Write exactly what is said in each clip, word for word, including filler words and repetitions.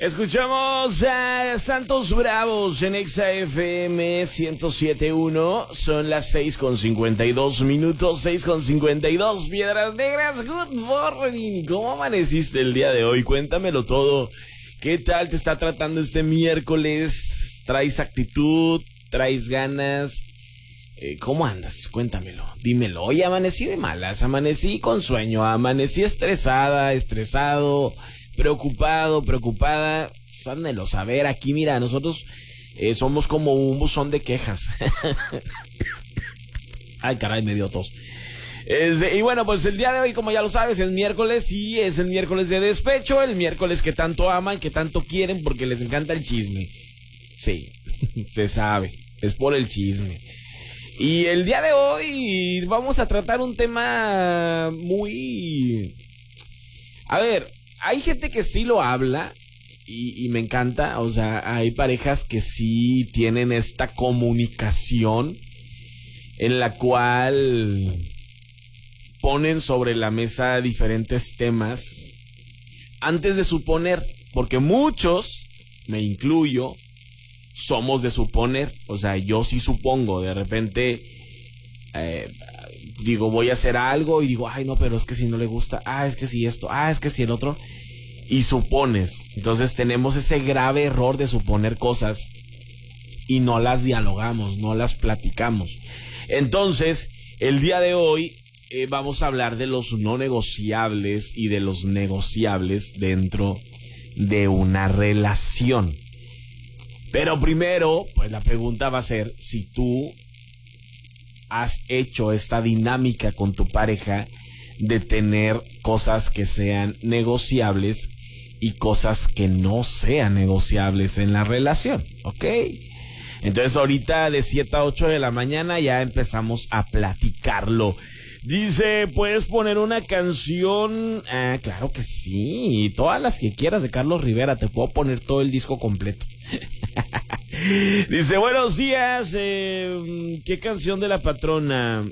Escuchamos a Santos Bravos en Exa F M ciento siete punto uno. Son las seis con cincuenta y dos minutos, seis con cincuenta y dos. Piedras Negras, good morning. ¿Cómo amaneciste el día de hoy? Cuéntamelo todo. ¿Qué tal te está tratando este miércoles? ¿Traes actitud? ¿Traes ganas? Eh, ¿Cómo andas? Cuéntamelo, dímelo. Hoy amanecí de malas, amanecí con sueño, amanecí estresada, estresado, preocupado, preocupada. Házmelo saber aquí, mira, nosotros eh, somos como un buzón de quejas. Ay, caray, me dio tos. Este, y bueno, pues el día de hoy, como ya lo sabes, es miércoles y es el miércoles de despecho, el miércoles que tanto aman, que tanto quieren porque les encanta el chisme. Sí, se sabe, es por el chisme. Y el día de hoy vamos a tratar un tema muy... A ver, hay gente que sí lo habla y, y me encanta, o sea, hay parejas que sí tienen esta comunicación en la cual ponen sobre la mesa diferentes temas antes de suponer, porque muchos, me incluyo, somos de suponer, o sea, yo sí supongo, de repente eh, digo, voy a hacer algo y digo, ay no, pero es que si no le gusta, ah, es que si esto, ah, es que si el otro, y supones. Entonces tenemos ese grave error de suponer cosas y no las dialogamos, no las platicamos. Entonces, el día de hoy eh, vamos a hablar de los no negociables y de los negociables dentro de una relación. Pero primero, pues la pregunta va a ser si tú has hecho esta dinámica con tu pareja de tener cosas que sean negociables y cosas que no sean negociables en la relación, ¿ok? Entonces ahorita de siete a ocho de la mañana ya empezamos a platicarlo. Dice, ¿puedes poner una canción? Ah, claro que sí, todas las que quieras de Carlos Rivera, te puedo poner todo el disco completo. Dice, buenos días, eh, ¿qué canción de la patrona?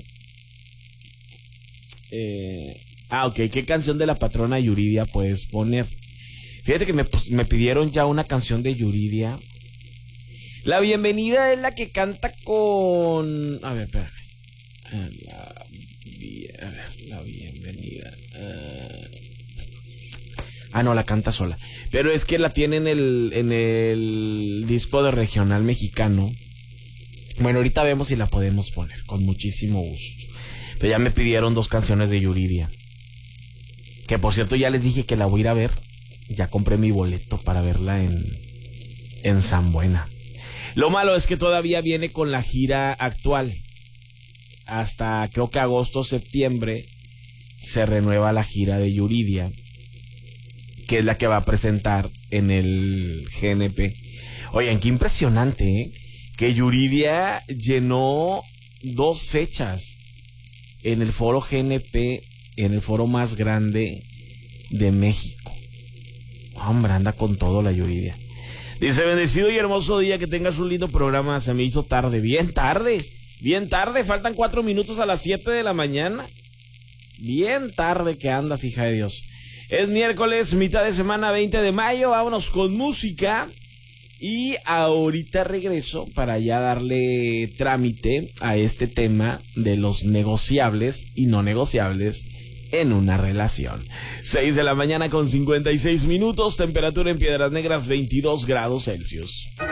Eh, ah, ok, ¿qué canción de la patrona Yuridia puedes poner? Fíjate que me, pues, me pidieron ya una canción de Yuridia. La bienvenida es la que canta con... A ver, espérame. La... A ver, la bienvenida. Uh... Ah, no, la canta sola. Pero es que la tiene en el, en el disco de Regional Mexicano. Bueno, ahorita vemos si la podemos poner, con muchísimo gusto. Pero ya me pidieron dos canciones de Yuridia. Que por cierto ya les dije que la voy a ir a ver. Ya compré mi boleto para verla en, en San Buena. Lo malo es que todavía viene con la gira actual. Hasta creo que agosto, septiembre se renueva la gira de Yuridia, que es la que va a presentar en el G N P. Oigan, qué impresionante, ¿eh? Que Yuridia llenó dos fechas en el foro G N P, en el foro más grande de México. Hombre, anda con todo la Yuridia. Dice, bendecido y hermoso día, que tengas un lindo programa. Se me hizo tarde, bien tarde. Bien tarde, faltan cuatro minutos a las siete de la mañana. Bien tarde que andas, hija de Dios. Es miércoles, mitad de semana, veinte de mayo. Vámonos con música. Y ahorita regreso para ya darle trámite a este tema de los negociables y no negociables en una relación. seis de la mañana con cincuenta y seis minutos. Temperatura en Piedras Negras, veintidós grados Celsius.